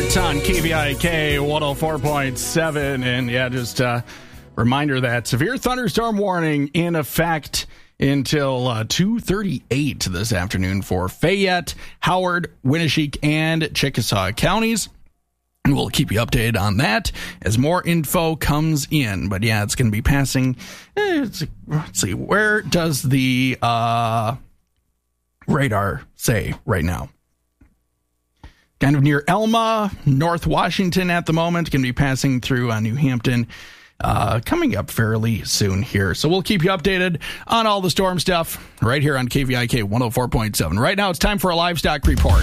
Report on KVIK 104.7. And yeah, just a reminder that severe thunderstorm warning in effect until 2:38 this afternoon for Fayette, Howard, Winneshiek, and Chickasaw counties. And we'll keep you updated on that as more info comes in. But yeah, it's going to be passing. Let's see, where does the radar say right now? Kind of near Elma, North Washington at the moment. Going to be passing through New Hampton coming up fairly soon here. So we'll keep you updated on all the storm stuff right here on KVIK 104.7. Right now it's time for a livestock report.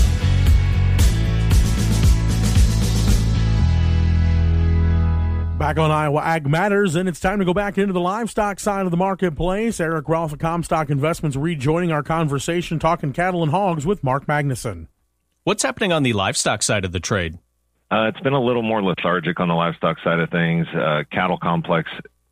Back on Iowa Ag Matters, and it's time to go back into the livestock side of the marketplace. Eric Ralph of Comstock Investments rejoining our conversation, talking cattle and hogs with Mark Magnuson. What's happening on the livestock side of the trade? It's been a little more lethargic on the livestock side of things. Cattle complex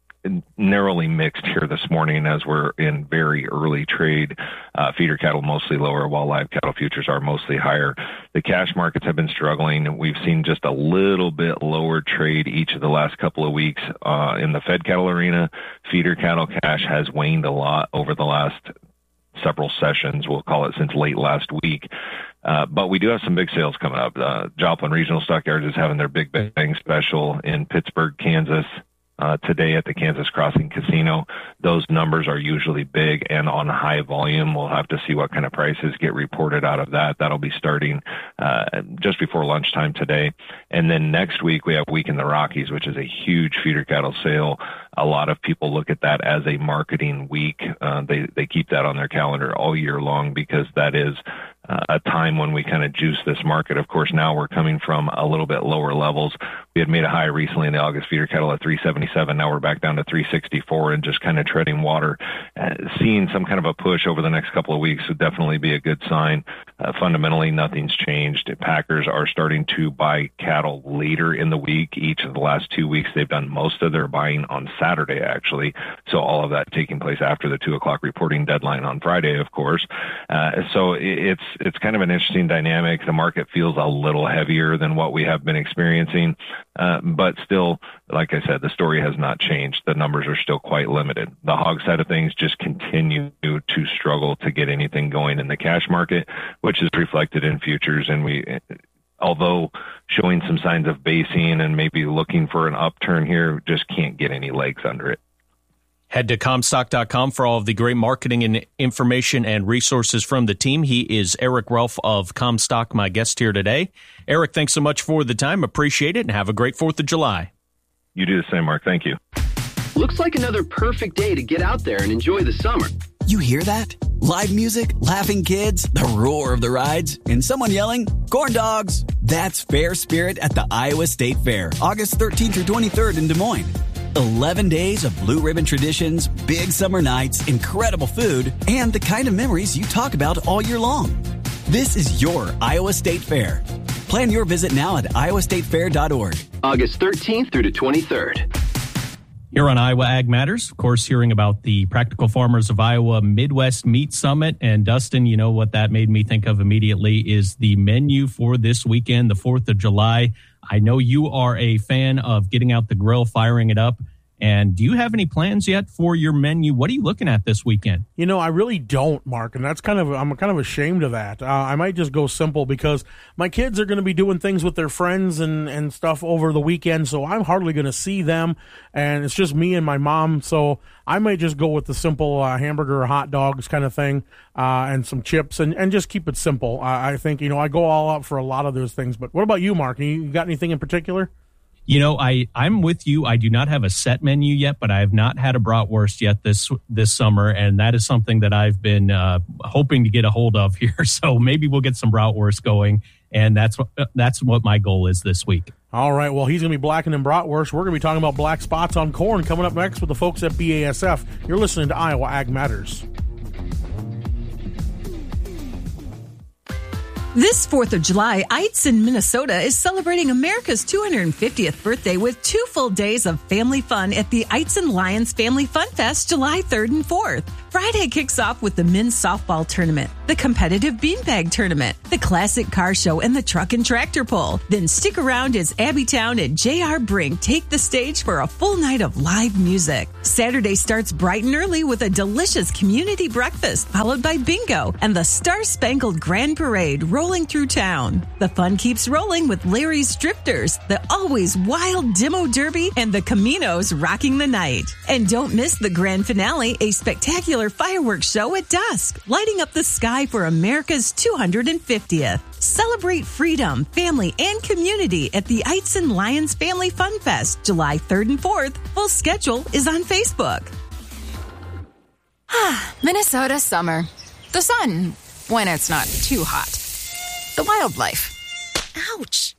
narrowly mixed here this morning as we're in very early trade. Feeder cattle mostly lower, while live cattle futures are mostly higher. The cash markets have been struggling. We've seen just a little bit lower trade each of the last couple of weeks in the fed cattle arena. Feeder cattle cash has waned a lot over the last several sessions, we'll call it, since late last week. But we do have some big sales coming up. Joplin Regional Stockyards is having their Big Bang special in Pittsburgh, Kansas, today at the Kansas Crossing Casino. Those numbers are usually big and on high volume. We'll have to see what kind of prices get reported out of that. That'll be starting just before lunchtime today. And then next week, we have Week in the Rockies, which is a huge feeder cattle sale. A lot of people look at that as a marketing week. They keep that on their calendar all year long because that is a time when we kind of juice this market. Of course, now we're coming from a little bit lower levels. We had made a high recently in the August feeder cattle at 377. Now we're back down to 364 and just kind of treading water. Seeing some kind of a push over the next couple of weeks would definitely be a good sign. Fundamentally, nothing's changed. Packers are starting to buy cattle later in the week. Each of the last 2 weeks, they've done most of their buying on Saturday, actually. So all of that taking place after the 2 o'clock reporting deadline on Friday, of course. So it's kind of an interesting dynamic. The market feels a little heavier than what we have been experiencing. But still, like I said, the story has not changed. The numbers are still quite limited. The hog side of things just continue to struggle to get anything going in the cash market, which is reflected in futures. And we, although showing some signs of basing and maybe looking for an upturn here, just can't get any legs under it. Head to Comstock.com for all of the great marketing and information and resources from the team. He is Eric Ralph of Comstock, my guest here today. Eric, thanks so much for the time. Appreciate it, and have a great 4th of July. You do the same, Mark. Thank you. Looks like another perfect day to get out there and enjoy the summer. You hear that? Live music, laughing kids, the roar of the rides, and someone yelling, "Corn dogs!" That's Fair Spirit at the Iowa State Fair, August 13th through 23rd in Des Moines. 11 days of blue ribbon traditions, big summer nights, incredible food, and the kind of memories you talk about all year long. This is your Iowa State Fair. Plan your visit now at iowastatefair.org. August 13th through the 23rd. Here on Iowa Ag Matters, of course, hearing about the Practical Farmers of Iowa Midwest Meat Summit. And Dustin, you know what that made me think of immediately is the menu for this weekend, the 4th of July. I know you are a fan of getting out the grill, firing it up. And do you have any plans yet for your menu? What are you looking at this weekend? You know, I really don't, Mark, and I'm kind of ashamed of that. I might just go simple because my kids are going to be doing things with their friends and stuff over the weekend, so I'm hardly going to see them, and it's just me and my mom. So I might just go with the simple hamburger or hot dogs kind of thing, and some chips, and just keep it simple. I think, I go all out for a lot of those things. But what about you, Mark? You got anything in particular? You know, I'm with you. I do not have a set menu yet, but I have not had a bratwurst yet this summer, and that is something that I've been hoping to get a hold of here. So maybe we'll get some bratwurst going, and that's what my goal is this week. All right, well, he's going to be blackening bratwurst. We're going to be talking about black spots on corn coming up next with the folks at BASF. You're listening to Iowa Ag Matters. This 4th of July, Eitzen, Minnesota is celebrating America's 250th birthday with 2 full days of family fun at the Eitzen Lions Family Fun Fest July 3rd and 4th. Friday kicks off with the men's softball tournament, the competitive beanbag tournament, the classic car show, and the truck and tractor pull. Then stick around as Abbytown and J.R. Brink take the stage for a full night of live music. Saturday starts bright and early with a delicious community breakfast, followed by bingo and the Star-Spangled Grand Parade rolling through town. The fun keeps rolling with Larry's Drifters, the always wild Demo Derby, and the Caminos rocking the night. And don't miss the grand finale, a spectacular fireworks show at dusk, lighting up the sky for America's 250th. Celebrate freedom, family, and community at the Eitzen Lions Family Fun Fest, July 3rd and 4th. Full schedule is on Facebook. Minnesota summer. The sun, when it's not too hot. The wildlife. Ouch.